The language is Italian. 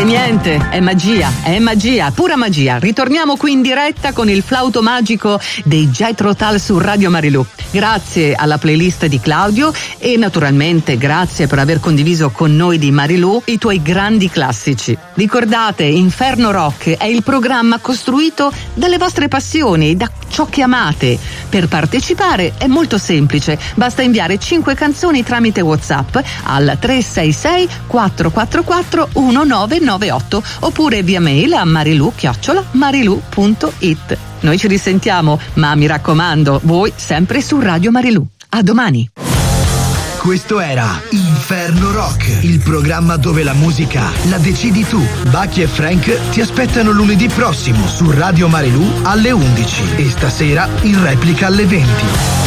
E niente, è magia, pura magia. Ritorniamo qui in diretta con il flauto magico dei Jethro Tull su Radio Marilù. Grazie alla playlist di Claudio e naturalmente grazie per aver condiviso con noi di Marilù i tuoi grandi classici. Ricordate, Inferno Rock è il programma costruito dalle vostre passioni, da ciò che amate. Per partecipare è molto semplice, basta inviare 5 canzoni tramite WhatsApp al 366 444 1998 oppure via mail a marilu@marilu.it. Noi ci risentiamo, ma mi raccomando, voi sempre su Radio Marilù. A domani. Questo era Inferno Rock, il programma dove la musica la decidi tu. Bucky e Frank ti aspettano lunedì prossimo su Radio Marilù alle 11 e stasera in replica alle 20.